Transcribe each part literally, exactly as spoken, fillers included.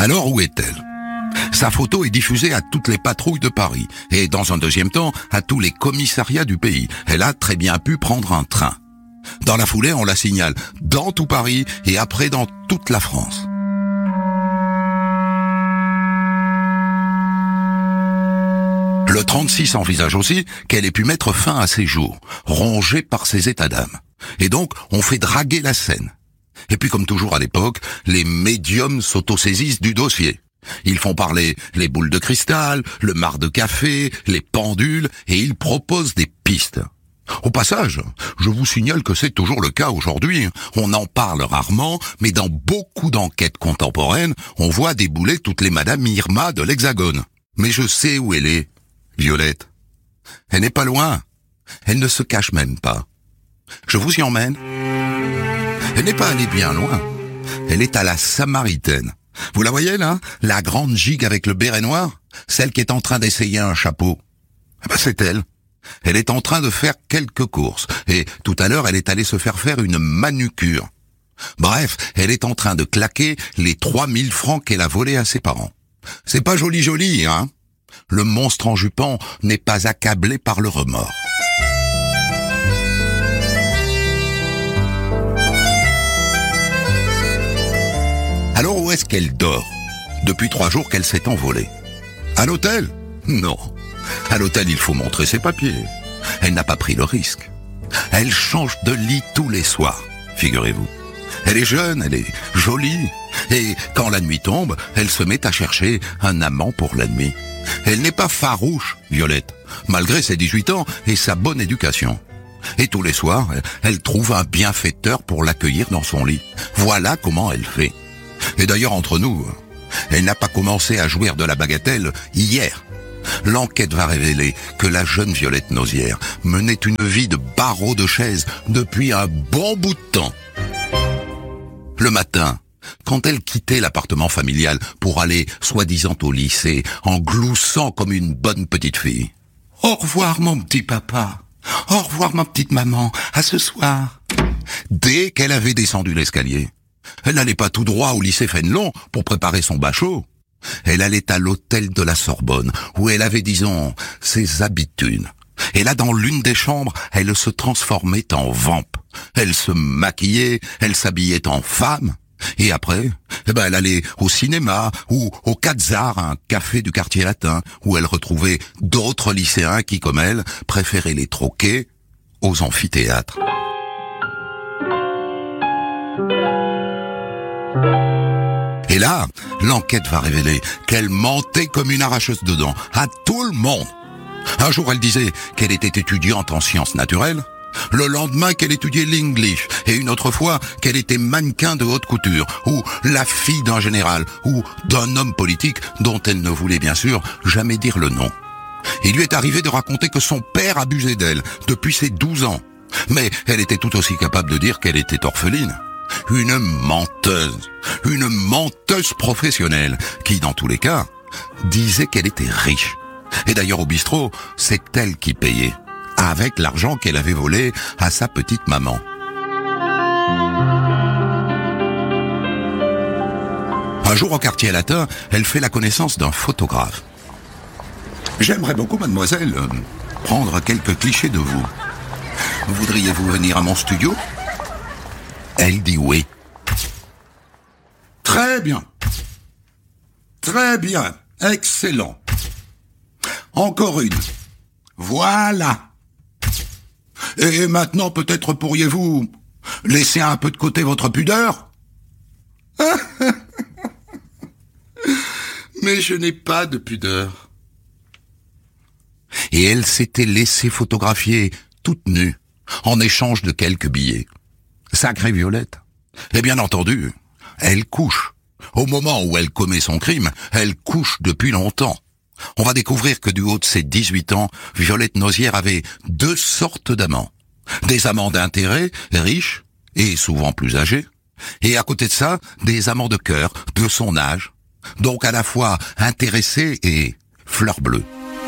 Alors où est-elle? Sa photo est diffusée à toutes les patrouilles de Paris et dans un deuxième temps à tous les commissariats du pays. Elle a très bien pu prendre un train. Dans la foulée, on la signale dans tout Paris et après dans toute la France. Le trente-six envisage aussi qu'elle ait pu mettre fin à ses jours, rongée par ses états d'âme. Et donc, on fait draguer la scène. Et puis, comme toujours à l'époque, les médiums s'autosaisissent du dossier. Ils font parler les boules de cristal, le marc de café, les pendules, et ils proposent des pistes. Au passage, je vous signale que c'est toujours le cas aujourd'hui. On en parle rarement, mais dans beaucoup d'enquêtes contemporaines, on voit débouler toutes les Madame Irma de l'Hexagone. Mais je sais où elle est, Violette. Elle n'est pas loin. Elle ne se cache même pas. Je vous y emmène. Elle n'est pas allée bien loin. Elle est à la Samaritaine. Vous la voyez là? La grande gigue avec le béret noir? Celle qui est en train d'essayer un chapeau. Ah ben c'est elle. Elle est en train de faire quelques courses. Et tout à l'heure, elle est allée se faire faire une manucure. Bref, elle est en train de claquer les trois mille francs qu'elle a volés à ses parents. C'est pas joli joli, hein? Le monstre en jupon n'est pas accablé par le remords. Alors où est-ce qu'elle dort? Depuis trois jours qu'elle s'est envolée. À l'hôtel? Non. À l'hôtel, il faut montrer ses papiers. Elle n'a pas pris le risque. Elle change de lit tous les soirs, figurez-vous. Elle est jeune, elle est jolie. Et quand la nuit tombe, elle se met à chercher un amant pour la nuit. Elle n'est pas farouche, Violette, malgré ses dix-huit ans et sa bonne éducation. Et tous les soirs, elle trouve un bienfaiteur pour l'accueillir dans son lit. Voilà comment elle fait. Et d'ailleurs, entre nous, elle n'a pas commencé à jouir de la bagatelle hier. L'enquête va révéler que la jeune Violette Nozière menait une vie de barreau de chaise depuis un bon bout de temps. Le matin, quand elle quittait l'appartement familial pour aller, soi-disant, au lycée, en gloussant comme une bonne petite fille. « Au revoir, mon petit papa. Au revoir, ma petite maman. À ce soir. » Dès qu'elle avait descendu l'escalier, elle n'allait pas tout droit au lycée Fénelon pour préparer son bachot. Elle allait à l'hôtel de la Sorbonne, où elle avait, disons, ses habitudes. Et là, dans l'une des chambres, elle se transformait en vampe. Elle se maquillait, elle s'habillait en femme. Et après, eh ben, elle allait au cinéma ou au Quatzar, un café du quartier latin, où elle retrouvait d'autres lycéens qui, comme elle, préféraient les troquer aux amphithéâtres. Et là, l'enquête va révéler qu'elle mentait comme une arracheuse de dents à tout le monde. Un jour, elle disait qu'elle était étudiante en sciences naturelles. Le lendemain, qu'elle étudiait l'English. Et une autre fois, qu'elle était mannequin de haute couture. Ou la fille d'un général. Ou d'un homme politique dont elle ne voulait bien sûr jamais dire le nom. Il lui est arrivé de raconter que son père abusait d'elle depuis ses douze ans. Mais elle était tout aussi capable de dire qu'elle était orpheline. Une menteuse, une menteuse professionnelle, qui, dans tous les cas, disait qu'elle était riche. Et d'ailleurs, au bistrot, c'est elle qui payait, avec l'argent qu'elle avait volé à sa petite maman. Un jour, au quartier latin, elle fait la connaissance d'un photographe. « J'aimerais beaucoup, mademoiselle, prendre quelques clichés de vous. Voudriez-vous venir à mon studio ?» Elle dit oui. Très bien. Très bien. Excellent. Encore une. Voilà. Et maintenant, peut-être pourriez-vous laisser un peu de côté votre pudeur? Mais je n'ai pas de pudeur. Et elle s'était laissée photographier toute nue, en échange de quelques billets. Sacrée Violette. Et bien entendu, elle couche. Au moment où elle commet son crime, elle couche depuis longtemps. On va découvrir que du haut de ses dix-huit ans, Violette Nozière avait deux sortes d'amants. Des amants d'intérêt, riches et souvent plus âgés. Et à côté de ça, des amants de cœur, de son âge. Donc à la fois intéressés et fleur bleue.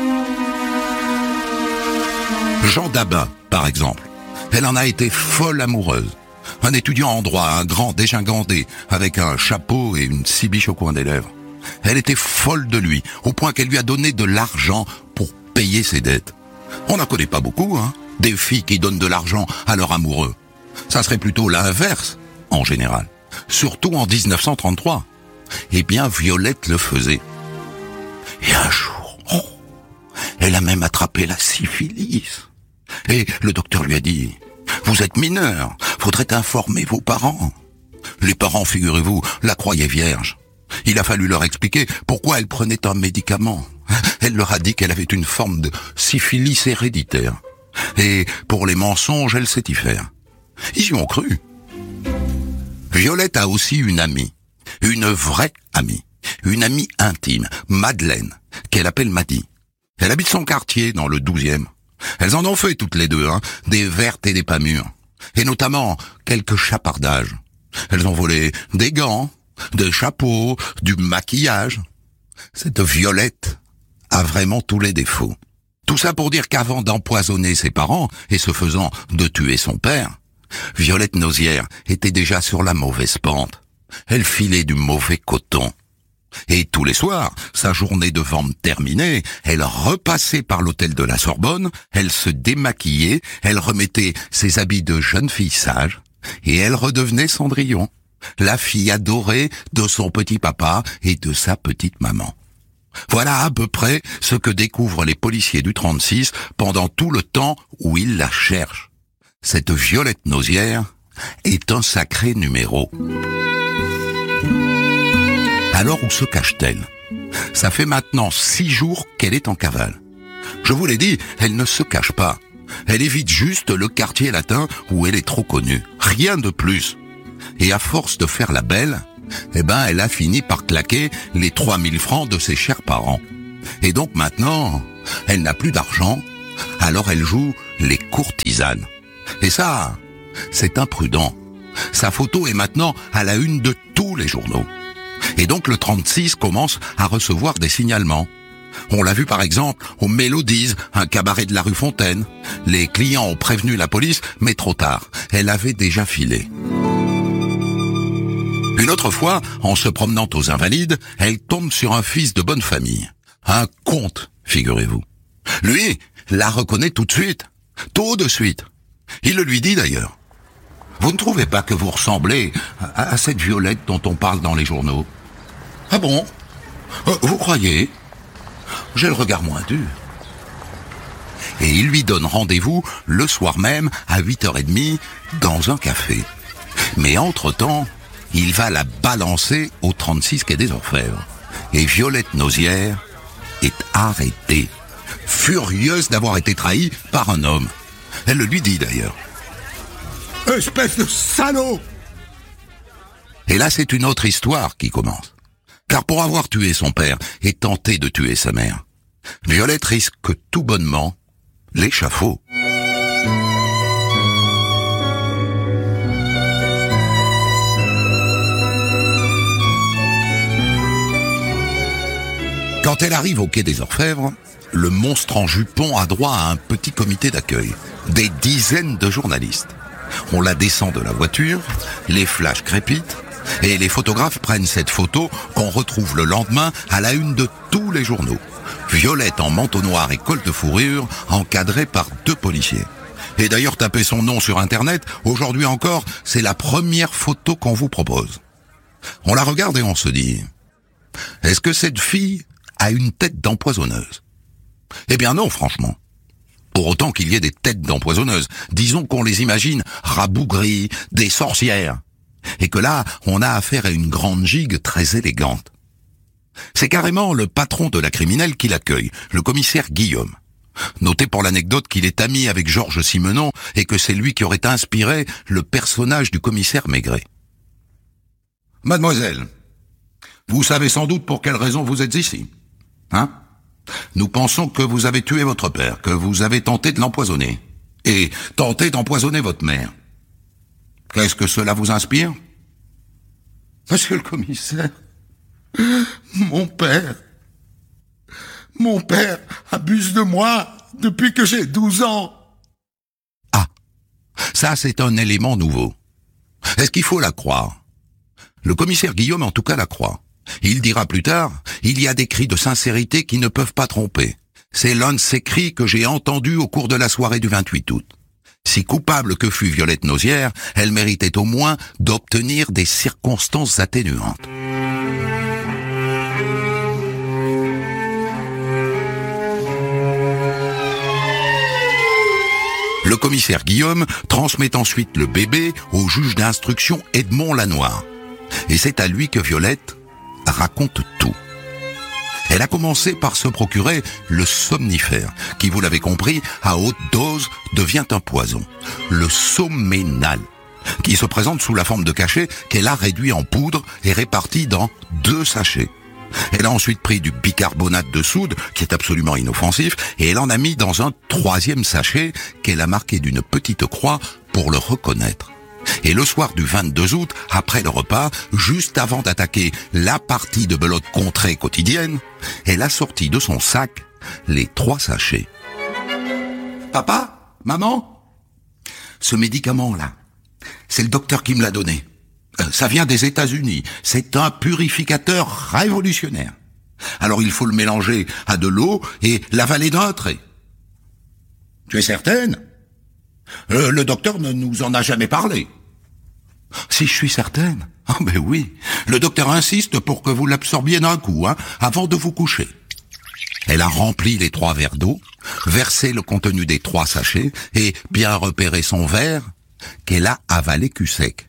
Jean Dabin, par exemple. Elle en a été folle amoureuse. Un étudiant en droit, un grand dégingandé, avec un chapeau et une cibiche au coin des lèvres. Elle était folle de lui, au point qu'elle lui a donné de l'argent pour payer ses dettes. On n'en connaît pas beaucoup, hein, des filles qui donnent de l'argent à leur amoureux. Ça serait plutôt l'inverse, en général. Surtout en dix-neuf cent trente-trois. Eh bien, Violette le faisait. Et un jour, oh, elle a même attrapé la syphilis. Et le docteur lui a dit, « Vous êtes mineur, faudrait informer vos parents. » Les parents, figurez-vous, la croyaient vierge. Il a fallu leur expliquer pourquoi elle prenait un médicament. Elle leur a dit qu'elle avait une forme de syphilis héréditaire. Et pour les mensonges, elle sait y faire. Ils y ont cru. Violette a aussi une amie, une vraie amie, une amie intime, Madeleine, qu'elle appelle Maddy. Elle habite son quartier, dans le douzième. Elles en ont fait toutes les deux, hein, des vertes et des pas mûres. Et notamment, quelques chapardages. Elles ont volé des gants, des chapeaux, du maquillage. Cette Violette a vraiment tous les défauts. Tout ça pour dire qu'avant d'empoisonner ses parents, et ce faisant de tuer son père, Violette Nozière était déjà sur la mauvaise pente. Elle filait du mauvais coton. Et tous les soirs, sa journée de vente terminée, elle repassait par l'hôtel de la Sorbonne, elle se démaquillait, elle remettait ses habits de jeune fille sage, et elle redevenait Cendrillon, la fille adorée de son petit papa et de sa petite maman. Voilà à peu près ce que découvrent les policiers du trente-six pendant tout le temps où ils la cherchent. Cette Violette Nozière est un sacré numéro. Alors où se cache-t-elle? Ça fait maintenant six jours qu'elle est en cavale. Je vous l'ai dit, elle ne se cache pas. Elle évite juste le quartier latin où elle est trop connue. Rien de plus. Et à force de faire la belle, eh ben, elle a fini par claquer les trois mille francs de ses chers parents. Et donc maintenant, elle n'a plus d'argent, alors elle joue les courtisanes. Et ça, c'est imprudent. Sa photo est maintenant à la une de tous les journaux. Et donc le trente-six commence à recevoir des signalements. On l'a vu par exemple au Mélodies, un cabaret de la rue Fontaine. Les clients ont prévenu la police, mais trop tard. Elle avait déjà filé. Une autre fois, en se promenant aux Invalides, elle tombe sur un fils de bonne famille. Un comte, figurez-vous. Lui, la reconnaît tout de suite. Tout de suite. Il le lui dit d'ailleurs. Vous ne trouvez pas que vous ressemblez à, à cette Violette dont on parle dans les journaux? Ah bon? euh, Vous croyez? J'ai le regard moins dur. Et il lui donne rendez-vous le soir même à huit heures trente dans un café. Mais entre-temps, il va la balancer au trente-six quai des Orfèvres. Et Violette Nozière est arrêtée, furieuse d'avoir été trahie par un homme. Elle le lui dit d'ailleurs. Espèce de salaud! Et là, c'est une autre histoire qui commence. Car pour avoir tué son père et tenté de tuer sa mère, Violette risque tout bonnement l'échafaud. Quand elle arrive au quai des Orfèvres, le monstre en jupon a droit à un petit comité d'accueil, des dizaines de journalistes. On la descend de la voiture, les flashs crépitent, et les photographes prennent cette photo qu'on retrouve le lendemain à la une de tous les journaux. Violette en manteau noir et col de fourrure, encadrée par deux policiers. Et d'ailleurs, tapez son nom sur Internet, aujourd'hui encore, c'est la première photo qu'on vous propose. On la regarde et on se dit, est-ce que cette fille a une tête d'empoisonneuse? Eh bien non, franchement. Pour autant qu'il y ait des têtes d'empoisonneuses, disons qu'on les imagine rabougries, des sorcières. Et que là, on a affaire à une grande gigue très élégante. C'est carrément le patron de la criminelle qui l'accueille, le commissaire Guillaume. Notez pour l'anecdote qu'il est ami avec Georges Simenon et que c'est lui qui aurait inspiré le personnage du commissaire Maigret. Mademoiselle, vous savez sans doute pour quelle raison vous êtes ici, hein? Nous pensons que vous avez tué votre père, que vous avez tenté de l'empoisonner, et tenté d'empoisonner votre mère. Qu'est-ce que cela vous inspire? Monsieur le commissaire, mon père, mon père abuse de moi depuis que j'ai douze ans. Ah, ça c'est un élément nouveau. Est-ce qu'il faut la croire? Le commissaire Guillaume en tout cas la croit. Il dira plus tard, il y a des cris de sincérité qui ne peuvent pas tromper. C'est l'un de ces cris que j'ai entendus au cours de la soirée du vingt-huit août. Si coupable que fût Violette Nozière, elle méritait au moins d'obtenir des circonstances atténuantes. Le commissaire Guillaume transmet ensuite le bébé au juge d'instruction Edmond Lanoir. Et c'est à lui que Violette raconte tout. Elle a commencé par se procurer le somnifère, qui, vous l'avez compris, à haute dose devient un poison. Le Soménal, qui se présente sous la forme de cachets qu'elle a réduit en poudre et réparti dans deux sachets. Elle a ensuite pris du bicarbonate de soude, qui est absolument inoffensif, et elle en a mis dans un troisième sachet qu'elle a marqué d'une petite croix pour le reconnaître. Et le soir du vingt-deux août, après le repas, juste avant d'attaquer la partie de belote contrée quotidienne, elle a sorti de son sac les trois sachets. « Papa, maman, ce médicament-là, c'est le docteur qui me l'a donné. Ça vient des États-Unis. C'est un purificateur révolutionnaire. Alors il faut le mélanger à de l'eau et l'avaler d'un trait. Tu es certaine ? Le, le docteur ne nous en a jamais parlé. Si je suis certaine. Ah ben oui. Le docteur insiste pour que vous l'absorbiez d'un coup, hein, avant de vous coucher. Elle a rempli les trois verres d'eau, versé le contenu des trois sachets et bien repéré son verre qu'elle a avalé cul sec.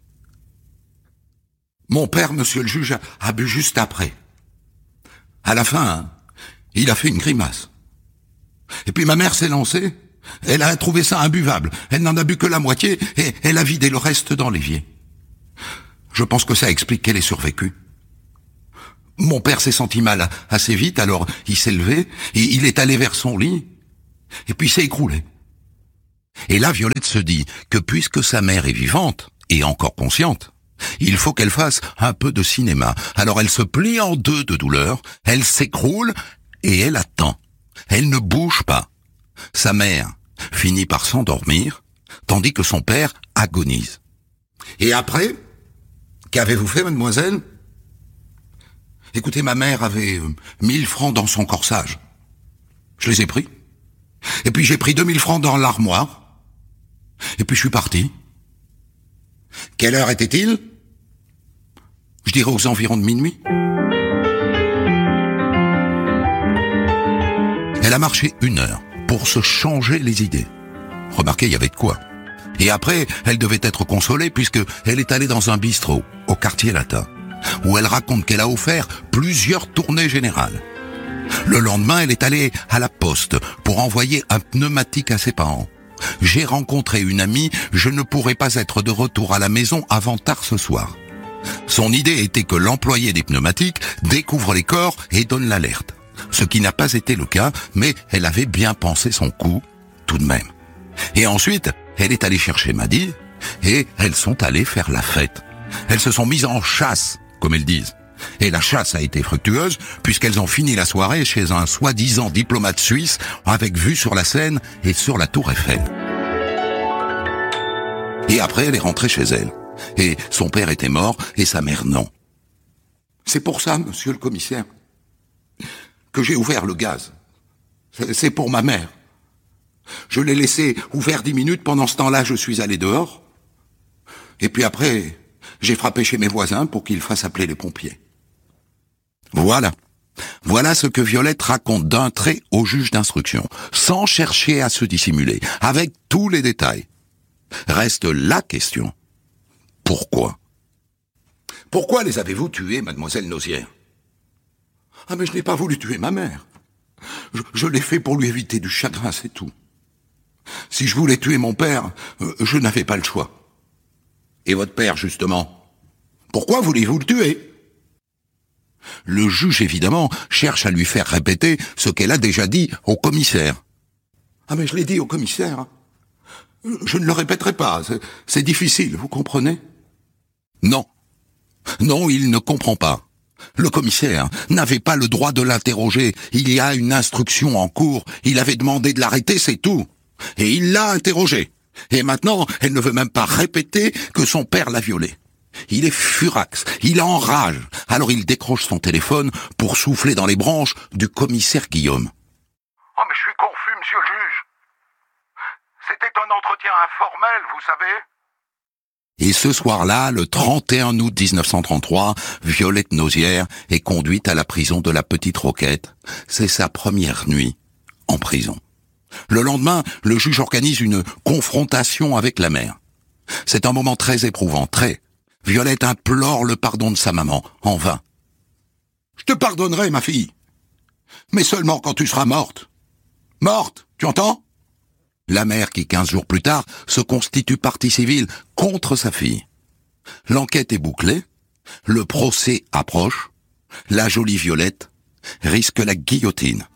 Mon père, monsieur le juge, a, a bu juste après. À la fin, hein, il a fait une grimace. Et puis ma mère s'est lancée. Elle a trouvé ça imbuvable. Elle n'en a bu que la moitié et elle a vidé le reste dans l'évier. Je pense que ça explique qu'elle ait survécu. Mon père s'est senti mal assez vite, alors il s'est levé et il est allé vers son lit et puis s'est écroulé. Et là, Violette se dit que puisque sa mère est vivante et encore consciente, il faut qu'elle fasse un peu de cinéma. Alors elle se plie en deux de douleur, elle s'écroule et elle attend. Elle ne bouge pas. Sa mère finit par s'endormir, tandis que son père agonise. Et après, qu'avez-vous fait, mademoiselle ? Écoutez, ma mère avait euh, mille francs dans son corsage. Je les ai pris. Et puis j'ai pris deux mille francs dans l'armoire. Et puis je suis parti. Quelle heure était-il ? Je dirais aux environs de minuit. Elle a marché une heure pour se changer les idées. Remarquez, il y avait de quoi. Et après, elle devait être consolée puisque elle est allée dans un bistrot, au quartier latin, où elle raconte qu'elle a offert plusieurs tournées générales. Le lendemain, elle est allée à la poste pour envoyer un pneumatique à ses parents. J'ai rencontré une amie, je ne pourrai pas être de retour à la maison avant tard ce soir. Son idée était que l'employé des pneumatiques découvre les corps et donne l'alerte. Ce qui n'a pas été le cas, mais elle avait bien pensé son coup, tout de même. Et ensuite, elle est allée chercher Maddy, et elles sont allées faire la fête. Elles se sont mises en chasse, comme elles disent. Et la chasse a été fructueuse, puisqu'elles ont fini la soirée chez un soi-disant diplomate suisse, avec vue sur la Seine et sur la Tour Eiffel. Et après, elle est rentrée chez elle. Et son père était mort, et sa mère non. C'est pour ça, monsieur le commissaire, que j'ai ouvert le gaz. C'est pour ma mère. Je l'ai laissé ouvert dix minutes, pendant ce temps-là, je suis allé dehors. Et puis après, j'ai frappé chez mes voisins pour qu'ils fassent appeler les pompiers. Voilà. Voilà ce que Violette raconte d'un trait au juge d'instruction, sans chercher à se dissimuler, avec tous les détails. Reste la question. Pourquoi ? Pourquoi les avez-vous tués, mademoiselle Nozière ? Ah, mais je n'ai pas voulu tuer ma mère. Je, je l'ai fait pour lui éviter du chagrin, c'est tout. Si je voulais tuer mon père, euh, je n'avais pas le choix. Et votre père, justement, pourquoi voulez-vous le tuer ? Le juge, évidemment, cherche à lui faire répéter ce qu'elle a déjà dit au commissaire. Ah, mais je l'ai dit au commissaire. Je ne le répéterai pas, c'est, c'est difficile, vous comprenez ? Non. Non, il ne comprend pas. Le commissaire n'avait pas le droit de l'interroger. Il y a une instruction en cours. Il avait demandé de l'arrêter, c'est tout. Et il l'a interrogée. Et maintenant, elle ne veut même pas répéter que son père l'a violée. Il est furax, il enrage, alors il décroche son téléphone pour souffler dans les branches du commissaire Guillaume. « Oh mais je suis confus, monsieur le juge. C'était un entretien informel, vous savez. » Et ce soir-là, le trente et un août mille neuf cent trente-trois, Violette Nausière est conduite à la prison de la Petite Roquette. C'est sa première nuit en prison. Le lendemain, le juge organise une confrontation avec la mère. C'est un moment très éprouvant, très. Violette implore le pardon de sa maman, en vain. « Je te pardonnerai, ma fille, mais seulement quand tu seras morte. Morte, tu entends ?» La mère qui, quinze jours plus tard, se constitue partie civile contre sa fille. L'enquête est bouclée, le procès approche, la jolie Violette risque la guillotine.